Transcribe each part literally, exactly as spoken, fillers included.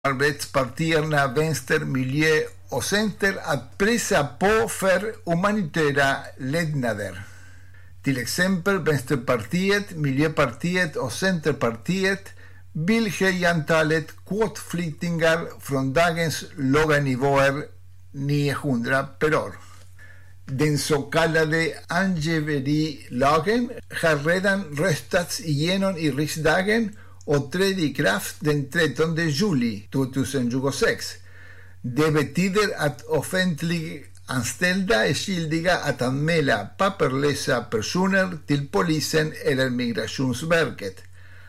arbetspartierna vänster, miljö och center att pressa på för humanitära lättnader. Till exempel Vänsterpartiet, Miljöpartiet och Centerpartiet vill höja antalet kvotflyktingar från dagens låga nivåer niohundra per år. Den så kallade angiverilagen har redan röstats igenom i riksdagen och trädde i kraft den trettonde juli tjugohundratjugosex. Det betyder att offentliganställda är skyldiga att anmäla papperlösa personer till polisen eller Migrationsverket.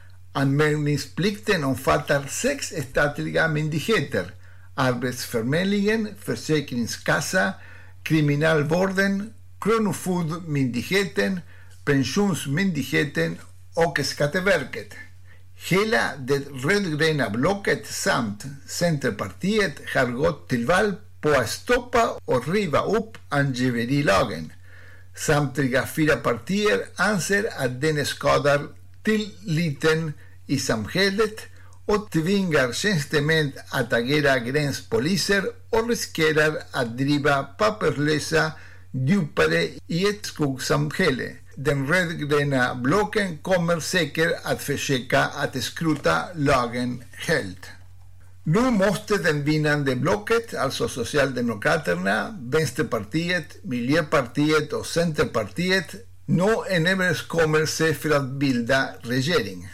Anmälningsplikten omfattar sex statliga myndigheter: Arbetsförmedlingen, Försäkringskassa, Kriminalvården, Kronofogdemyndigheten, Pensionsmyndigheten och Skatteverket. Hela det rödgröna blocket samt Centerpartiet har gått till val på att stoppa och riva upp angiverilagen. Samtliga fyra partier anser att den skadar tilliten i samhället och tvingar tjänstemän att agera gränspoliser och riskerar att driva papperslösa djupare i ett skuggsamhälle. Den rödgröna blocken kommer säkert att försöka att skrota lagen helt. Nu måste den vinnande blocket, alltså Socialdemokraterna, Vänsterpartiet, Miljöpartiet och Centerpartiet, nå en överenskommelse för att bilda regering.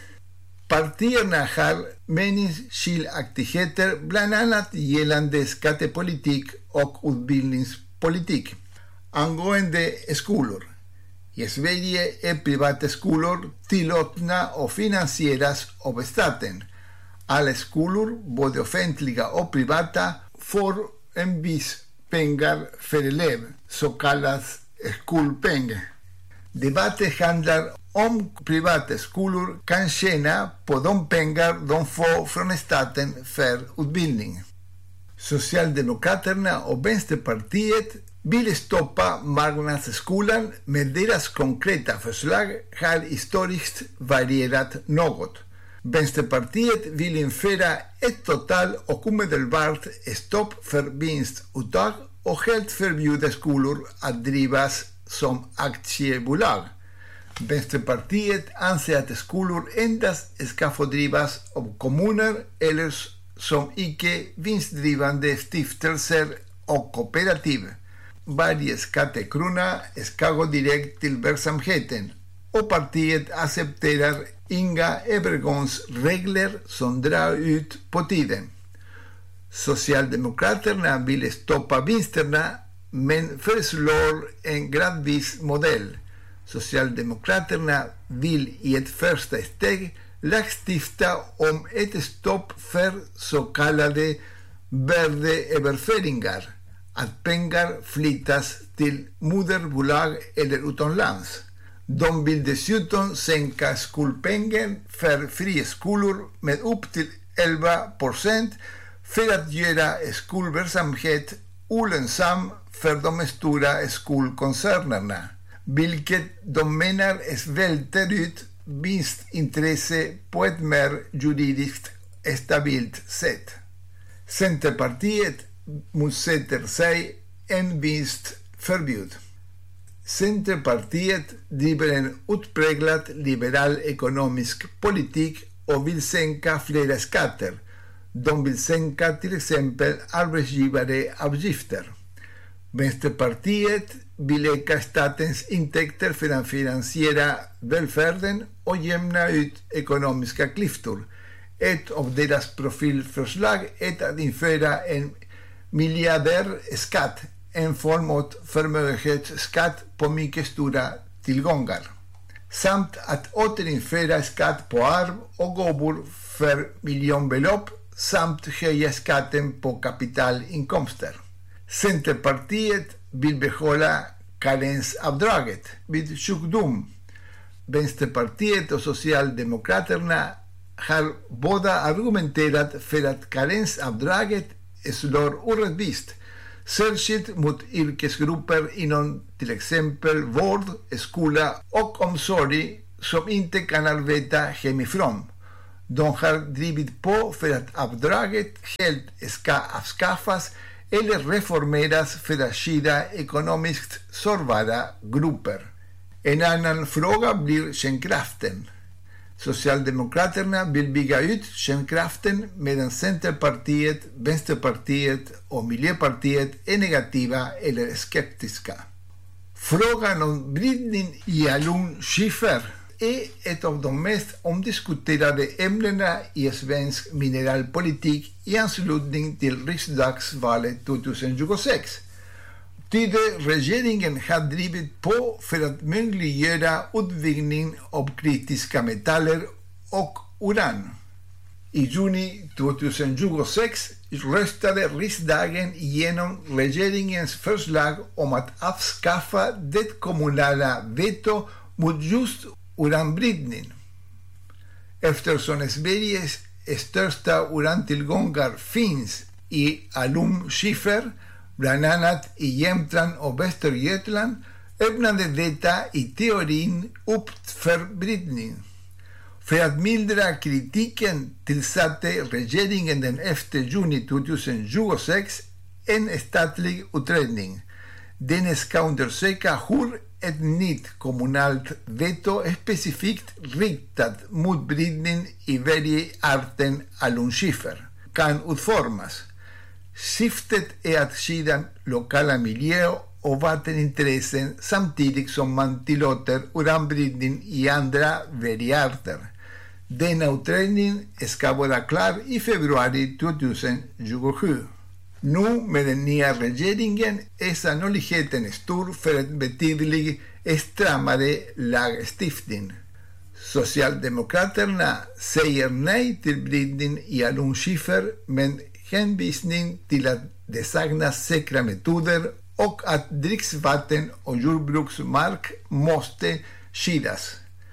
Partierna har meningsskiljaktigheter bland annat gällande skattepolitik och utbildningspolitik. Angående skolor. I Sverige är privata skolor tillåtna och finansieras av staten. Alla skolor, både offentliga och privata, får en viss pengar för elev, så kallad skolpeng. Debatten handlar om privata skolor kan tjäna på de pengar de får från staten för utbildning. Socialdemokraterna och Vänsterpartiet vill stoppa marknadsskolan, men deras konkreta förslag har historiskt varierat något. Vänsterpartiet vill införa ett total och omedelbart stopp för vinstuttag och helt förbjuda skolor att drivas som aktiebolag. Vänsterpartiet anser att skolor endast ska få drivas av kommuner eller som icke vinstdrivande stiftelser och kooperativ. Varje skattekrona ska gå direkt till verksamheten och partiet accepterar inga övergångsregler som drar ut på tiden. Socialdemokraterna vill stoppa vinsterna men föreslår en gradvis modell. Socialdemokraterna vill i ett första steg lagstifta om ett stopp för så kallade värdeöverföringar, att pengar flyttas till moderbolag eller utomlands. De vill dessutom sänka skolpengen för friskolor med upp till elva procent för att göra skolverksamhet olönsam för de stora skolkoncernerna, vilket de menar svälter ut vinstintresse på ett mer juridiskt stabilt sätt. Centerpartiet motsätter sig en vinstförbud. Centerpartiet driver en utpräglad liberal ekonomisk politik och vill sänka flera skatter. De vill sänka till exempel arbetsgivaravgifter. Vänsterpartiet vill öka statens intäkter för att finansiera välfärden och jämna ut ekonomiska klyftor. Ett av deras profilförslag är att införa en miljardärskatt, en form av förmögenhetsskatt på mycket stora tillgångar, samt att återinföra skatt på arv och gåvor för miljonbelopp samt höja skatten på kapitalinkomster. Centerpartiet vill behålla karensavdraget vid sjukdom. Vänsterpartiet och Socialdemokraterna har båda argumenterat för att karensavdraget slår orättvist, särskilt mot yrkesgrupper inom till exempel vård, skola och omsorg som inte kan arbeta hemifrån. De har drivit på för att avdraget helt ska avskaffas eller reformeras för att skydda ekonomiskt sårbara grupper. En annan fråga blir kärnkraften. Socialdemokraterna vill bygga ut kärnkraften medan Centerpartiet, Vänsterpartiet och Miljöpartiet är negativa eller skeptiska. Frågan om brytning i alunskiffer är ett av de mest omdiskuterade ämnena i svensk mineralpolitik i anslutning till riksdagsvalet tjugohundratjugosex. Tyder regeringen har drivit på för att möjliggöra utvinning av kritiska metaller och uran. I juni tjugohundratjugosex röstade riksdagen igenom regeringens förslag om att avskaffa det kommunala veto mot just uranbrytning. Eftersom Sveriges största urantillgångar finns i alunskiffer, bland annat i Jämtland och Västergötland, öppnade detta i teorin upp för brytning. För att mildra kritiken tillsatte regeringen den elfte juni tjugohundratjugosex en statlig utredning. Den ska undersöka hur ett nytt kommunalt veto specifikt riktat mot brytning i varje arten alunskiffer kan utformas. Syftet är att skydda lokala miljö- och vattenintressen samtidigt som man tillåter uranbrytning i andra bergarter. Denna utredning ska vara klar i februari tjugohundratjugosju. Nu med den nya regeringen är sannolikheten stor för en betydligt stramare lagstiftning. Socialdemokraterna säger nej till brytning i alunskiffer men hänvisning till att det saknas säkra metoder och att dricksvatten och jordbruksmark måste skyddas.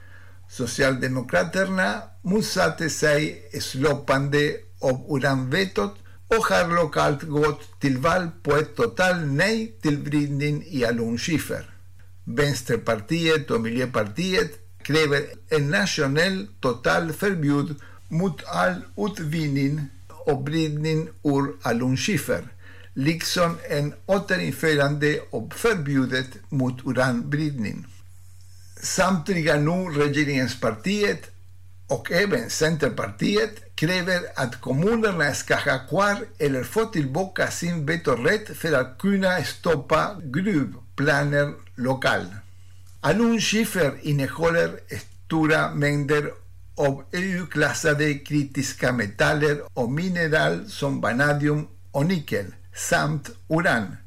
Socialdemokraterna motsatte sig slopande av uranvetot och har lokalt gått till val på ett totalt nej till brytning i alunskiffer. Vänsterpartiet och Miljöpartiet kräver en nationell totalförbud mot all utvinning och brytning ur alunskiffer, liksom en återinförande av förbudet mot uranbrytning. Samtliga nu regeringspartiet och även Centerpartiet kräver att kommunerna ska ha kvar eller få tillbaka sin vetorätt för att kunna stoppa gruvplaner lokalt. Alunskiffer innehåller stora mängder av E U-klassade kritiska metaller och mineral som vanadium och nickel samt uran.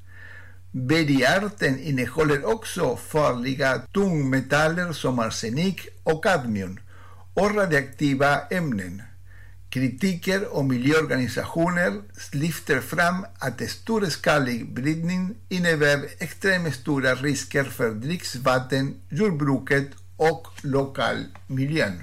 Bergarten innehåller också farliga tungmetaller som arsenik och kadmium och radioaktiva ämnen. Kritiker och miljöorganisationer lyfter fram att storskalig brytning innebär extremt stora risker för dricksvatten, jordbruket och lokalmiljön.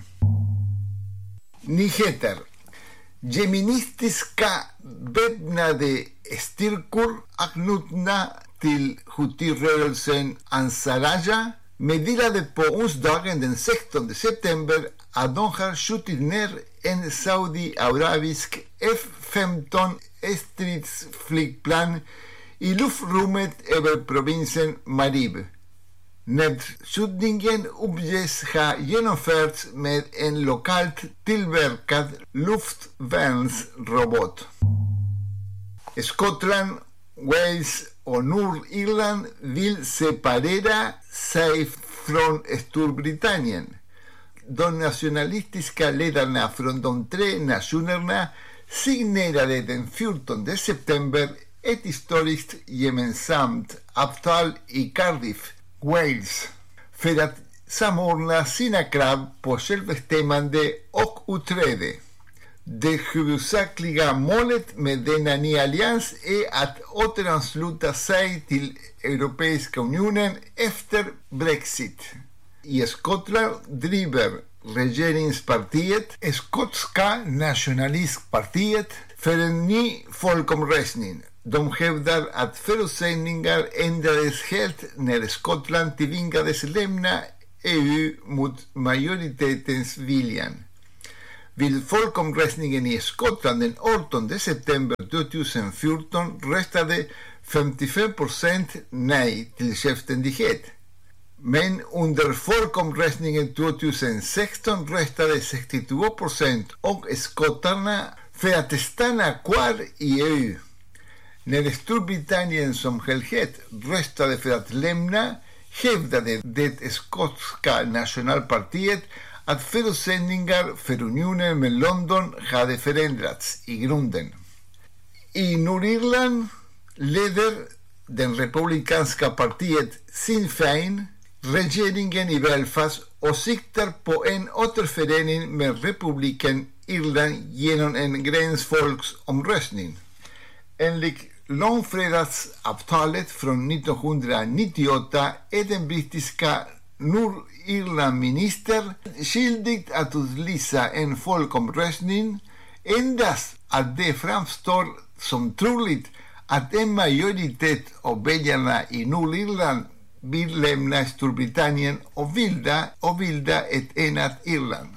Nyheter. Jeministiska väpnade styrkor anknutna till Houthi-rörelsen Ansaraya meddelade på onsdagen den sextonde september att de har skjutit ner en saudiarabisk F femton stridsflygplan i luftrummet över provinsen Marib. Nedskjutningen uppges ha genomförts med en lokalt tillverkad luftvärnsrobot. Skottland, Wales och Nordirland vill separera sig från Storbritannien. De nationalistiska ledarna från de tre nationerna signerade den fjortonde september ett historiskt gemensamt avtal i Cardiff, Wales, för att samordna sina krav på självbestämmande och utträde. Det huvudsakliga målet med denna nya allians är att återansluta sig till Europeiska unionen efter Brexit. I Skottland driver regeringspartiet, Skotska nationalistpartiet, för en ny folkomröstning. De hävdar att förutsättningar ändrades helt när Skottland tvingades lämna E U mot majoritetens viljan. Vid folkomröstningen i Skottland den artonde september tjugohundrafjorton röstade femtiofem procent nej till självständighet. Men under folkomröstningen tjugohundrasexton röstade sextiotvå procent och skottarna för att stanna kvar i E U. När Storbritannien som helhet röstade för att lämna hävdade det skotska nationalpartiet att förutsättningar för unionen med London hade förändrats i grunden. I Nordirland leder den republikanska partiet Sinn Féin regeringen i Belfast och siktar på en återförening med republiken Irland genom en gränsfolksomröstning. Enligt långfredagsavtalet från nittonhundranittioåtta är den brittiska Nordirlandminister skyldig att utlysa en folkomröstning endast att det framstår som troligt att en majoritet av väljarna i Nordirland vill lämna Storbritannien och bilda, och bilda ett enat Irland.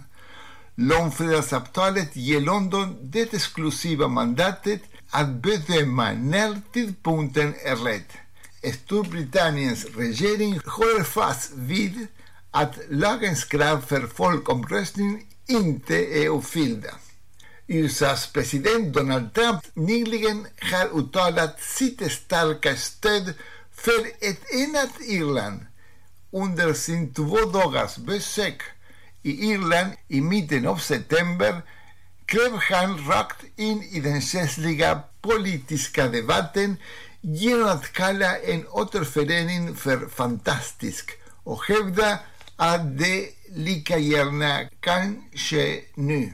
Långfredagsavtalet ger London det exklusiva mandatet att bedöma när tidpunkten är rätt. Storbritanniens regering håller fast vid att lagens krav för folkomröstning inte är uppfyllda. U S A:s president Donald Trump nyligen har uttalat sitt starka stöd för ett enat Irland. Under sin två dagars besök i Irland i mitten av september klev han rakt in i den känsliga politiska debatten genom att kalla en återförening för fantastisk och hävda att det lika gärna kan ske nu.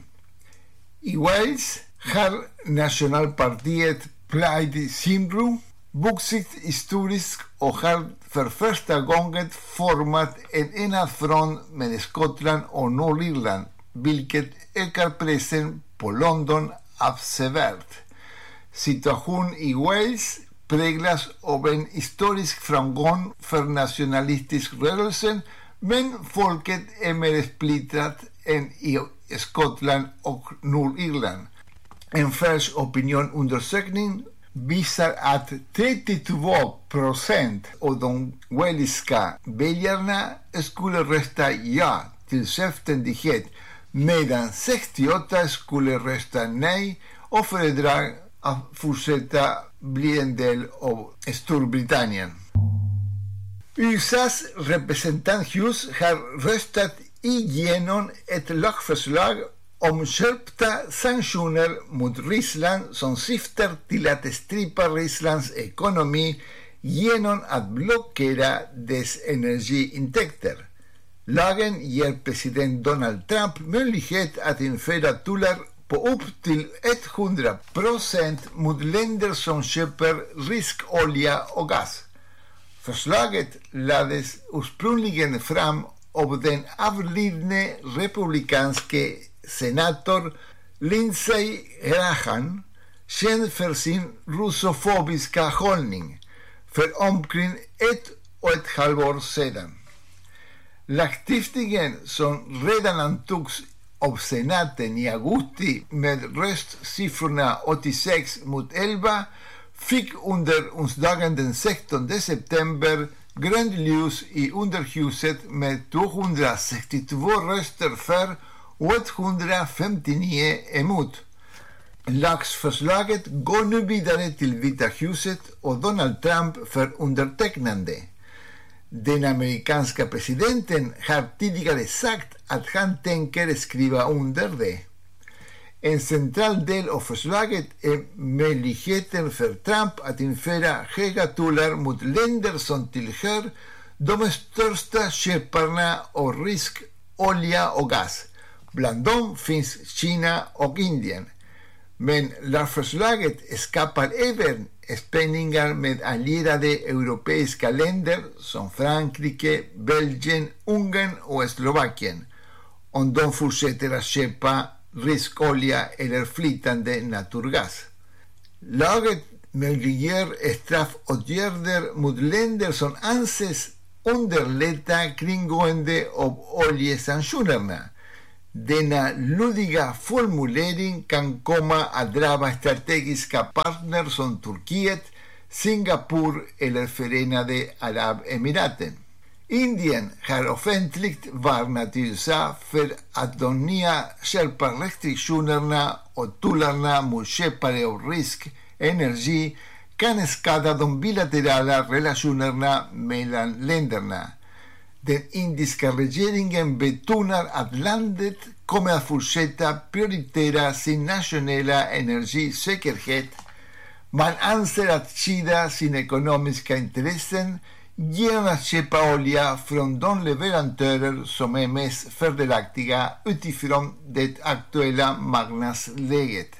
I Wales har nationalpartiet Plaid Cymru vuxit historiskt och har för första gången format en enad front med Skottland och Nordirland, vilket ökar pressen på London avsevärt. Situationen i Wales präglas av en historisk framgång för nationalistisk rörelsen, men folket är mer splittrat än i Skottland och Nordirland. En färsk opinionundersökning visar att trettiotvå procent av de walesiska väljarna skulle rösta ja till självständighet, medan sextioåtta skulle rösta nej och föredra att fortsätta bli en del av Storbritannien. U S A:s representanthus har röstat igenom ett lagförslag om skärpta sanktioner mot Ryssland som syftar till att strypa Rysslands ekonomi genom att blockera dess energiintäkter. Lagen ger president Donald Trump möjlighet att införa tullar på upp till hundra procent mot länder som köper rysk olja och gas. Förslaget lades ursprungligen fram av den avlidne republikanske senator Lindsey Graham, känd för sin russofobiska hållning, för omkring ett och ett halvår sedan. Lagstiftningen som redan antogs av senaten i augusti med röstsiffrorna åttiosex mot elva fick under onsdagen den sextonde september grönt ljus i underhuset med tvåhundrasextiotvå röster för och etthundrafemtionio emot. Lagsförslaget går nu vidare till Vita huset och Donald Trump för undertecknande. Den amerikanska presidenten har tidigare sagt att han tänker skriva under det. En central del av förslaget är möjligheten för Trump att införa höga tullar mot länder som tillhör de största köparna av rysk olja och gas. Bland dem finns Kina och Indien. Men lagförslaget skapar även spänningar med allierade europeiska länder som Frankrike, Belgien, Ungern och Slovakien om de fortsätter att köpa rysk olja eller flytande naturgas. Laget möjliggör straffåtgärder mot länder som anses underlätta kringgående av oljesanktionerna. denna ludiga formulering kan komma att drabba strategiska partner som Turkiet, Singapur eller Förenade Arabemiraten. Indien har offentligt varnat U S A för att de nya skärpa restriktionerna och tullarna mot köpare av rysk energi kan skada de bilaterala relationerna mellan länderna. Den indiska regeringen betonar att landet kommer att fortsätta prioritera sin nationella energisäkerhet. Man anser att skydda sina ekonomiska intressen genom att köpa olja från de leverantörer som är mest fördelaktiga utifrån det aktuella marknadsläget.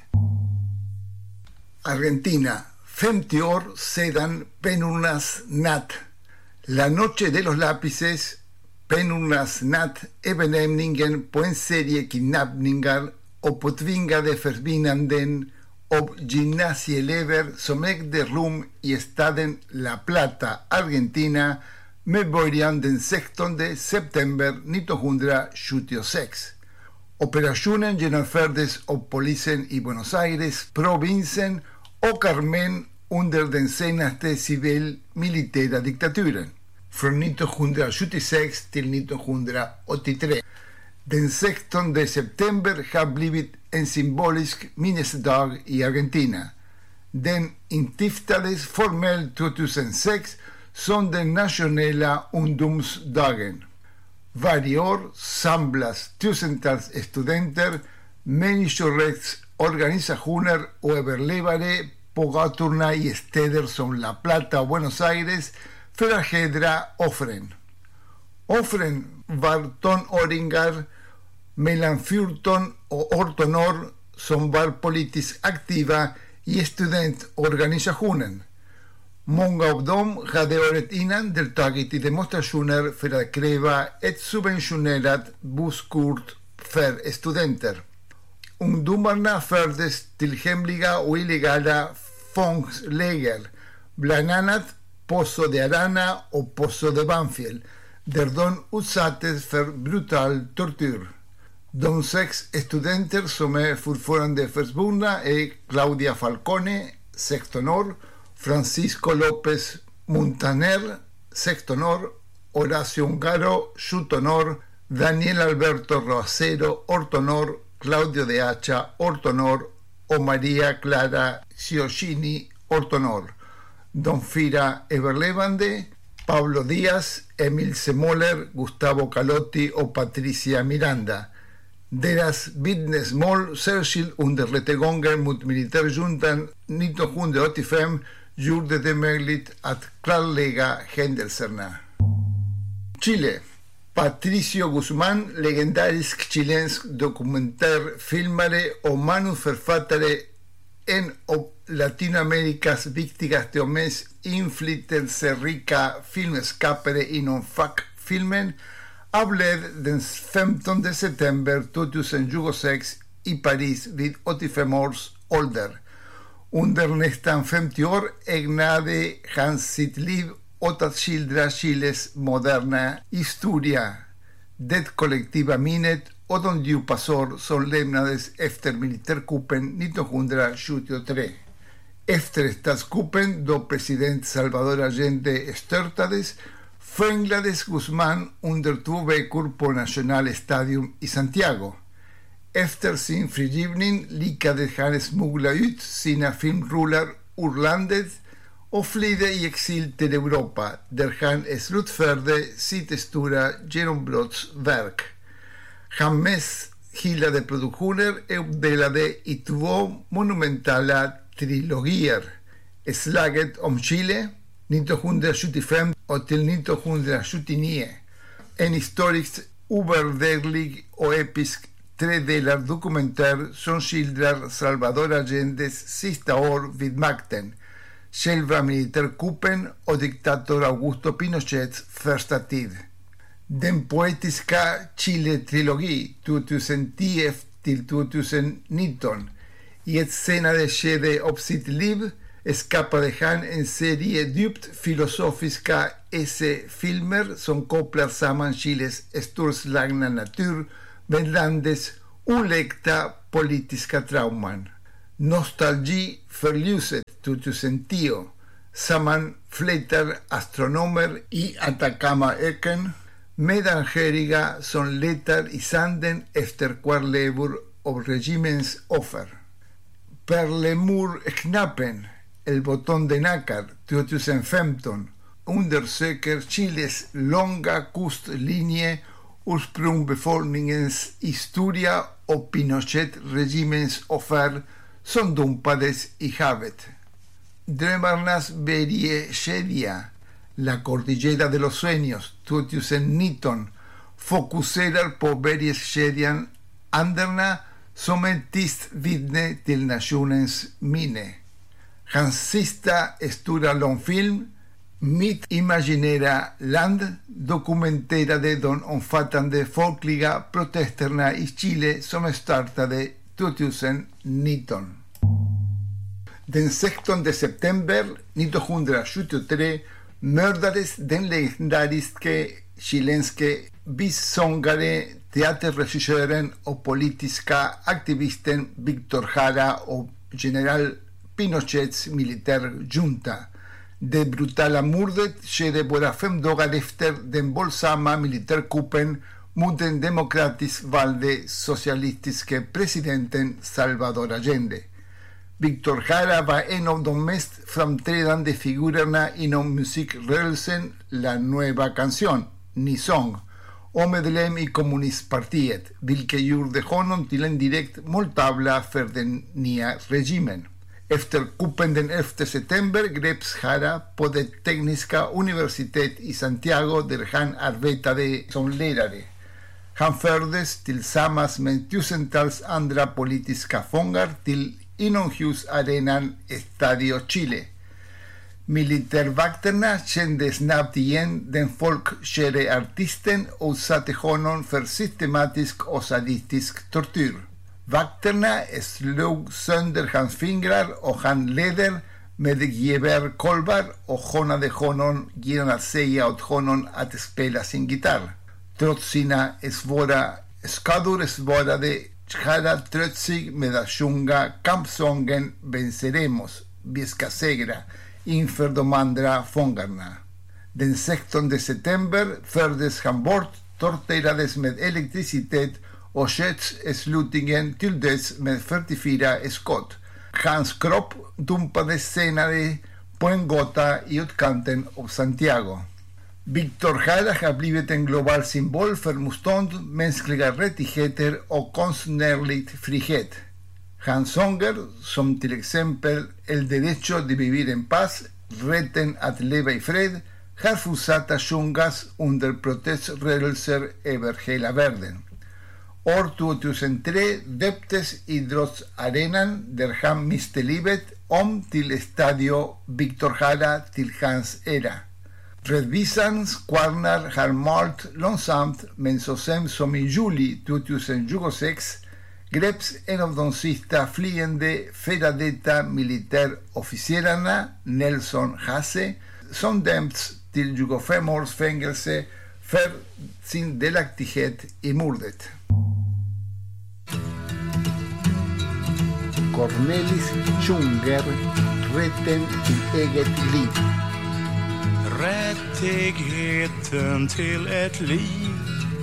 Argentina, femtio år sedan Penurnas natt. La noche de los lápices, Penurnas natt är benämningen på en serie kidnappningar och påtvingade försvinnanden av gymnasieelever som ägde rum i staden La Plata, Argentina, med början den sextonde september nittonhundrasjuttiosex. Operationen genomfördes av polisen i Buenos Aires, provinsen och armén under den senaste civil-militära diktaturen, från nittonhundrasjuttiosex till nittonhundraåttiotre. Den sextonde september har blivit en symbolisk minnesdag i Argentina. Den instiftades formellt tvåtusensex som den nationella ungdomsdagen. Varje år samlas tusentals studenter, människorättsorganisationer och överlevare på gatorna i städer som La Plata och Buenos Aires för att hedra offren. Offren var tonåringar mellan fjorton och arton år som var politiskt aktiva i studentorganisationen. Många av dem hade året innan deltagit i demonstrationer för att kräva ett subventionerat busskort för studenter. Ungdomarna fördes till hemliga och illegala fångsläger, bland annat Pozo de Arana och Pozo de Banfield, där de utsattes för brutal tortyr. De sex studenter som är fortfarande försvunna är Claudia Falcone, sexton år, Francisco López Montaner, sexton år, Horacio Ungaro, sjutton år, Daniel Alberto Roacero, arton år, Claudio de Hacha, arton år och Maria Clara Ciocchini, arton år. De fyra överlevande, Pablo Díaz, Emil Semoller, Gustavo Calotti och Patricia Miranda. Deras vittnesmål, särskilt under rättegången mot militärjuntan nittonhundraåttiofem, gjorde det möjligt att klarlägga händelserna. Chile. Patricio Guzmán, legendarisk chilensk dokumentärfilmare och manusförfattare, en av Latinamerikas viktigaste och mest inflytelserika filmskapare inom fackfilmen, avled den femtonde september tvåtusentjugosex i Paris vid åttiofem års ålder. Under nästan femtio år ägnade han sitt liv åt att skildra Chiles moderna historia, det kollektiva minnet och de djupa sår som lämnades efter militärkuppen nittonhundrasjuttiotre. Efter statskuppen, då president Salvador Allende störtades, fängslades Guzmán under två veckor på Nationalstadion i Santiago. Efter sin frigivning lyckades han smuggla ut sina filmrullar ur landet och flydde i exil till Europa, där han slutförde sitt stora genombrottsverk. Hans mest hyllade produktioner är uppdelade i två monumentala trilogier: Slaget om Chile nittonhundrasjuttiofem och till nittonhundrasjuttionio, en historiskt ovärderlig och episk tredelar dokumentär som skildrar Salvador Allendes sista år vid makten, själva militärkuppen och diktator Augusto Pinochets första tid. Den poetiska Chile-trilogi tvåtusentio till tvåtusennitton. I ett senare skede av sitt liv skapade han en serie djupt filosofiska esse-filmer som kopplar samman Chiles storslagna natur med landets oläkta politiska trauman. Nostalgi för ljuset tjugohundratio sammanflätar astronomer i Atacamaöken medanhöriga som letar i sanden efter kvarlevor av regimens offer. Perlemur-knappen, el botón de nácar tjugohundrafemton, undersöker Chiles långa kustlinje, ursprungsbefolkningens historia och Pinochet-regimens offer som dumpades i havet. Drömmarnas bergskedja, la cordillera de los sueños tjugonitton, fokuserar på bergskedjan Anderna som ett tyst vittne till nationens minne. Hans sista stora långfilm, Mitt imaginära land, dokumenterade de omfattande folkliga protesterna i Chile som startade tjugonitton. Den sextonde september nittonhundrasjuttiotre mördades den legendariske chilenske vissångare, teaterregissören och politiska aktivisten Víctor Jara och general Pinochets militärjunta. Det brutala mordet skedde bara fem dagar efter den våldsamma militärkuppen mot den demokratiskt valde socialistiske presidenten Salvador Allende. Víctor Jara var en av de mest framträdande figurerna inom musikrörelsen La Nueva Canción, Ny Sång, och medlem i kommunistpartiet, vilket gjorde honom till en direkt måltavla för den nya regimen. Efter kuppen den elfte september greps Jara på det tekniska universitet i Santiago där han arbetade som lärare. Han fördes tillsammans med tusentals andra politiska fångar till inomhusarenan Estadio Chile. Militärvakterna kände snabbt igen den folkkäre artisten och utsatte honom för systematisk och sadistisk tortyr. Vakterna slog sönder hans fingrar och handleder med gevärkolvar och hånade honom genom att säga åt honom att spela sin gitarr. Trots sina svåra skador svarade Jara trött med att sjunga kampsången Venceremos, vi ska segra, inför de andra fångarna. Den sextonde september fördes han bort, torterades med elektricitet och sköts slutligen till döds med fyrtiofyra skott. Hans kropp dumpades senare på en gata i utkanten av Santiago. Víctor Jara har blivit en global symbol för motstånd, mänskliga rättigheter och konstnärlig frihet. Hans sånger, som till exempel El derecho de vivir en paz, rätten att leva i fred, har fortsatt att sjungas under proteströrelser över hela världen. År tjugohundratre döptes idrottsarenan där han miste livet om till Estadio Víctor Jara till hans ära. Rättvisans kvarnar har malt långsamt, men så sent som i juli tjugohundratjugosex greps en av de sista flyende före detta militärofficerarna, Nelson Hasse, som dömts till tjugofem års fängelse för sin delaktighet i mordet. Cornelis Tschunger, rätten till eget liv. Rättigheten till ett liv